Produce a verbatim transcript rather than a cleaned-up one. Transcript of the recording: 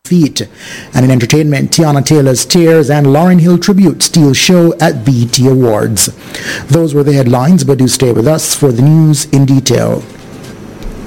feet. And in entertainment, Tiana Taylor's Tears and Lauryn Hill tribute steal show at B E T Awards. Those were the headlines, but do stay with us for the news in detail.